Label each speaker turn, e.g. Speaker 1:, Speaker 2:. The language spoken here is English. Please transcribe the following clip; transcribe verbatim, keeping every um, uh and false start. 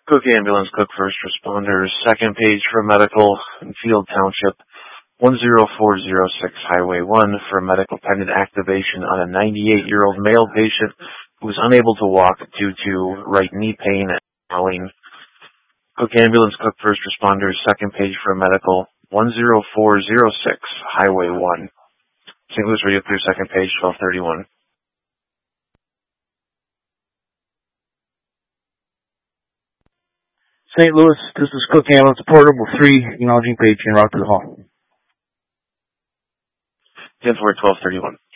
Speaker 1: Cook Ambulance, Cook First Responders, second page for medical in Field Township, one zero four zero six Highway one for medical pending activation on a ninety-eight-year-old male patient who was unable to walk due to right knee pain and swelling. Cook Ambulance, Cook First Responders, second page for medical, one zero four zero six Highway one. Saint Louis Radio Clear, second page, twelve thirty-one.
Speaker 2: Saint Louis, this is Cook Ambulance, Portable three, acknowledging page en route to the hall.
Speaker 1: ten four, twelve thirty-one.